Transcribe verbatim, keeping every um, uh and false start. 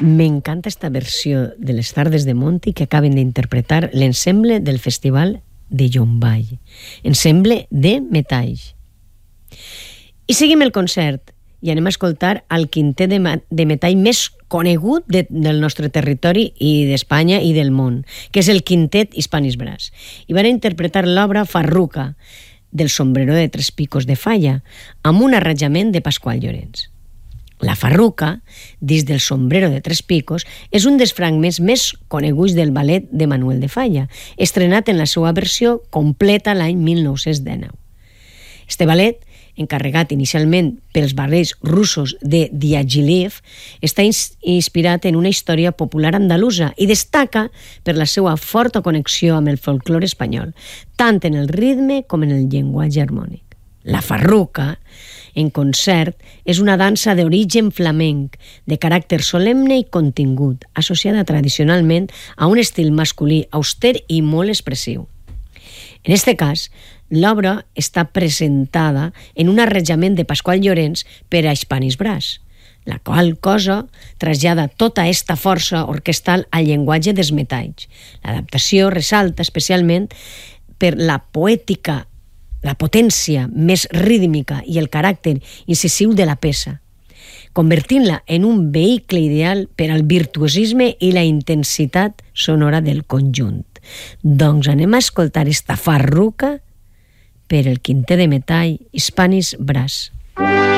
M'encanta esta versió de les tardes de Monti que acaben d'interpretar l'ensemble del Festival de Llombai. Ensemble de metalls. I seguim el concert i anem a escoltar el quintet de, de metall més conegut de, del nostre territori i d'Espanya i del món, que és el quintet Hispanis Brass. I van interpretar l'obra Farruca, del sombrero de tres picos de Falla, amb un arranjament de Pasqual Llorenç. La Farruca, dins del sombrero de tres picos, és un dels fragments més coneguts del ballet de Manuel de Falla, estrenat en la seva versió completa l'any mil nou-cents dinou. Este ballet, encarregat inicialment pels ballets russos de Diaghilev, està inspirat en una història popular andalusa i destaca per la seva forta connexió amb el folklore espanyol, tant en el ritme com en el llenguatge harmònic. La Farruca, en concert, és una dansa d'origen flamenc, de caràcter solemne i contingut, associada tradicionalment a un estil masculí auster i molt expressiu. En este cas, l'obra està presentada en un arranjament de Pasqual Llorenç per a Hispanis Brass, la qual cosa trasllada tota esta força orquestal al llenguatge dels metalls. L'adaptació ressalta especialment per la poètica, la potència més rítmica i el caràcter incisiu de la peça, convertint-la en un vehicle ideal per al virtuosisme i la intensitat sonora del conjunt. Doncs anem a escoltar esta Farruca per el quintet de metall Hispanis Brass.